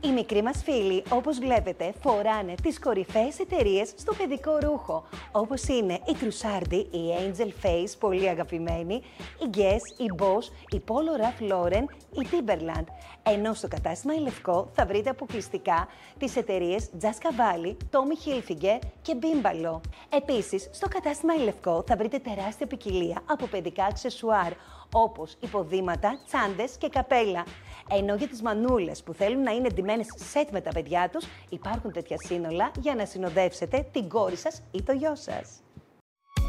Οι μικροί μας φίλοι, όπως βλέπετε, φοράνε τις κορυφαίες εταιρείες στο παιδικό ρούχο, όπως είναι η Trussardi, η Angel Face, πολύ αγαπημένη, η Guess, η Boss, η Polo Ralph Lauren, η Timberland. Ενώ στο κατάστημα η Λευκό θα βρείτε αποκλειστικά τις εταιρείες Just Cavalli, Tommy Hilfiger και Bimballo. Επίσης, στο κατάστημα η Λευκό θα βρείτε τεράστια ποικιλία από παιδικά αξεσουάρ, όπως υποδήματα, τσάντες και καπέλα. Ενώ για τις μανούλες που θέλουν να είναι ντυμένες σετ με τα παιδιά τους, υπάρχουν τέτοια σύνολα για να συνοδεύσετε την κόρη σας ή το γιο σας.